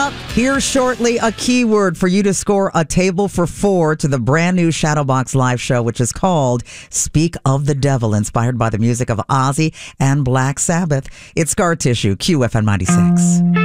Here shortly, a keyword for you to score a table for four to the brand new Shadowbox live show, which is called Speak of the Devil, inspired by the music of Ozzy and Black Sabbath. It's Scar Tissue, QFN 96.